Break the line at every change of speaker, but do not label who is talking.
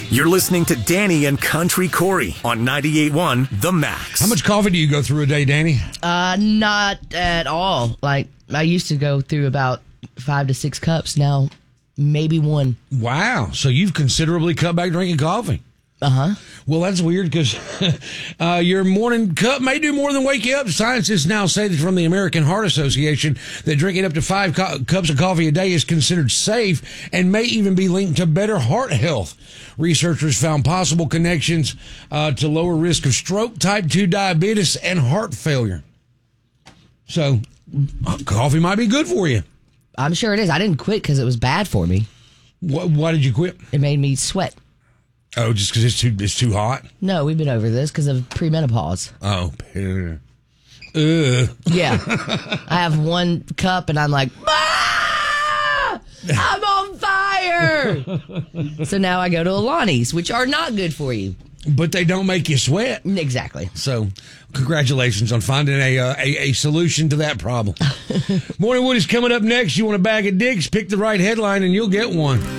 You're listening to Danny and Country Corey on 98.1 The Max.
How much coffee do you go through a day, Danny?
Not at all. Like, I used to go through about 5 to 6 cups. Now, maybe 1.
Wow. So you've considerably cut back drinking coffee.
Uh-huh.
Well, that's weird because your morning cup may do more than wake you up. Scientists now say that from the American Heart Association that drinking up to 5 cups of coffee a day is considered safe and may even be linked to better heart health. Researchers found possible connections to lower risk of stroke, type 2 diabetes, and heart failure. So coffee might be good for you.
I'm sure it is. I didn't quit because it was bad for me.
Why did you quit?
It made me sweat.
Oh, just because it's too hot?
No, we've been over this because of premenopause.
Oh,
yeah. I have 1 cup and I'm like, I'm on fire. So now I go to Alani's, which are not good for you.
But they don't make you sweat.
Exactly.
So, congratulations on finding a solution to that problem. Morning Wood is coming up next. You want a bag of dicks? Pick the right headline and you'll get one.